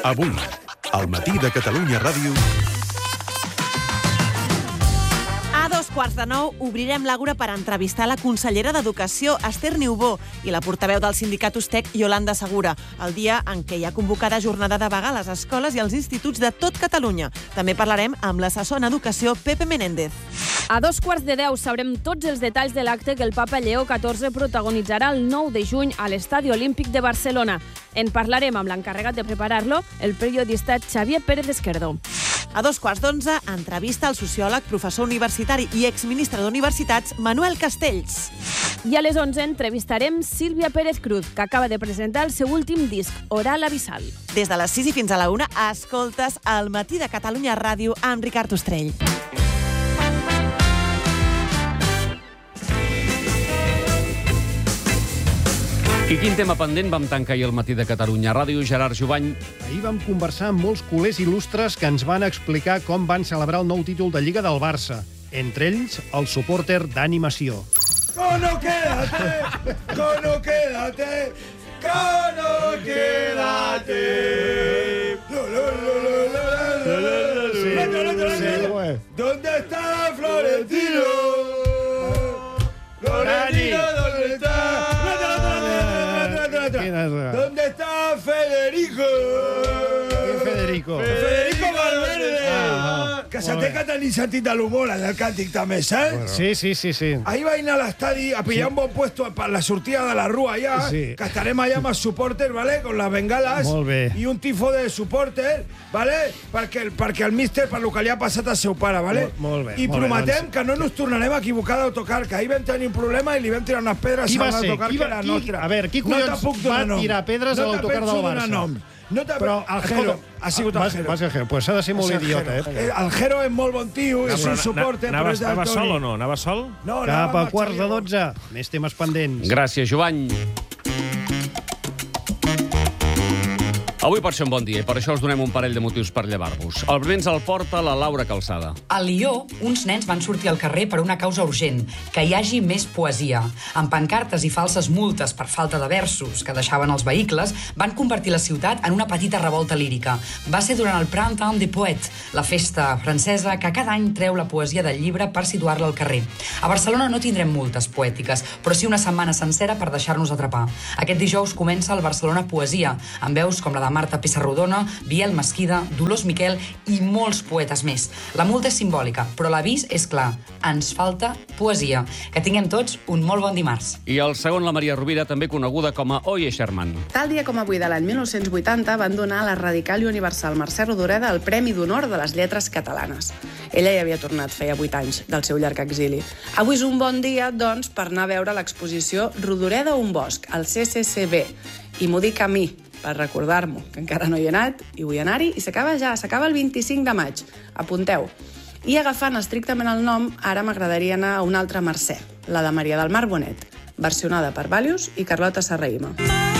Avui, al matí de Catalunya Ràdio... A 8:45 obrirem l'Àgora per entrevistar la consellera d'Educació, Esther Niubó, i la portaveu del sindicat Ustec, Yolanda Segura, el dia en què hi ha convocada jornada de vaga a les escoles i als instituts de tot Catalunya. També parlarem amb l'assessor en Educació, Pepe Menéndez. A 9:15 sabrem tots els detalls de l'acte que el papa Lleó XIV protagonitzarà el 9 de juny a l'Estadi Olímpic de Barcelona. En parlarem amb l'encarregat de preparar-lo, el periodista Xavier Pérez Esquerdo. A 2:15, entrevista al sociòleg, professor universitari i exministre d'Universitats, Manuel Castells. I a les 11 entrevistarem Sílvia Pérez Cruz, que acaba de presentar el seu últim disc, Oral Abissal. Des de les 6 i fins a la 1, escoltes El matí de Catalunya Ràdio amb Ricard Ostrell. I quin tema pendent vam tancar ahir al matí de Catalunya Ràdio, Gerard Jubany? Ahir vam conversar amb molts culers il·lustres que ens van explicar com van celebrar el nou títol de Lliga del Barça. Entre ells, el supòrter d'animació. Cono, quédate, cono, quédate, cono, quédate. ¿Dónde está Florentino? Florentino, ¿dónde está? ¿Dónde está Federico? Federico. Federico Valverde. Que se té que tenir sentit de l'humor en el càntic també, saps? Sí. Ahir va anar a l'estadi a pillar un bon puesto per la sortida de la rua allà, Sí. que estarem allà amb els supporters, ¿vale? Con las bengalas. Molt bé. I un tifo de supporter, ¿vale? Perquè el míster, per lo que li ha passat al seu pare, ¿vale? Molt bé. I molt bé, prometem doncs. que no ens tornarem a equivocar d'autocar, que ahir vam tenir un problema i li vam tirar unes pedres Qui a va ser? l'autocar que era nostre. A veure, qui collons va tirar pedres a l'autocar del Barça? Però el Jero ha sigut el Jero. Va ser el Jero. Pues s'ha de ser molt idiota, El Jero és molt bon tio, és un supporter, però és del Anava sol o Toni. no? Anava sol? No, Cap a quarts de 12. Més temes pendents. Gràcies, Jubany. Avui per ser un bon dia i per això us donem un parell de motius per llevar-vos. El primer ens el porta la Laura Calçada. A Lió, uns nens van sortir al carrer per una causa urgent, que hi hagi més poesia. Amb pancartes i falses multes per falta de versos que deixaven els vehicles, van convertir la ciutat en una petita revolta lírica. Va ser durant el Printemps des Poètes, la festa francesa que cada any treu la poesia del llibre per situar-la al carrer. A Barcelona no tindrem multes poètiques, però sí una setmana sencera per deixar-nos atrapar. Aquest dijous comença el Barcelona Poesia, amb veus com la de Marta Pissarrodona, Biel Mesquida, Dolors Miquel i molts poetes més. La multa és simbòlica, però l'avís és clar. Ens falta poesia. Que tinguem tots un molt bon dimarts. I el segon, la Maria Rovira, també coneguda com a Oye Sherman. Tal dia com avui de l'any 1980 van donar a la radical i universal Mercè Rodoreda el Premi d'Honor de les Lletres Catalanes. Ella ja havia tornat feia 8 anys del seu llarg exili. Avui és un bon dia, doncs, per anar a veure l'exposició Rodoreda un bosc, al CCCB. I m'ho dic a mi, per recordar-m'ho, que encara no hi he anat, i vull anar-hi, i s'acaba el 25 de maig. Apunteu. I agafant estrictament el nom, ara m'agradaria anar a una altra Mercè, la de Maria del Mar Bonet, versionada per Valius i Carlota Serrahima.